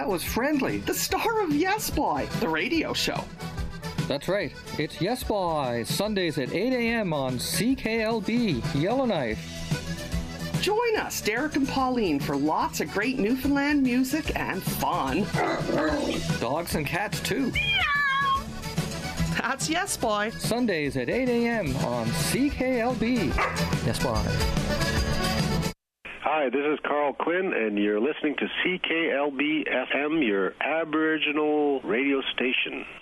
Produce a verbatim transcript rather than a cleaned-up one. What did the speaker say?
that was Friendly, the star of Yes Boy, the radio show. That's right. It's Yes Boy, Sundays at eight a.m. on C K L B, Yellowknife. Join us, Derek and Pauline, for lots of great Newfoundland music and fun. Dogs and cats, too. That's Yes Boy. Sundays at eight a.m. on C K L B. Yes Boy. Hi, this is Carl Quinn, and you're listening to C K L B F M, your Aboriginal radio station.